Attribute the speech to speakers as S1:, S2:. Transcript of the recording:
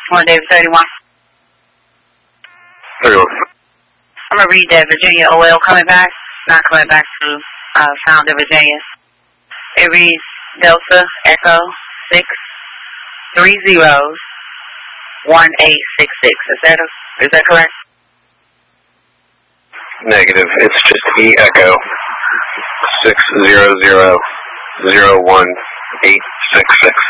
S1: 1 David 31.
S2: 31.
S1: I'm going to read that Virginia OL coming back. Not coming back to Sound of Virginia. It reads Delta Echo 630-1866. Is that correct?
S2: Negative. It's just E Echo 600-01866.